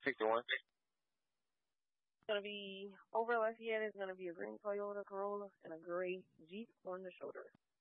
Pick the one. It's gonna be over Lafayette. It's gonna be a green Toyota Corolla and a gray Jeep on the shoulder.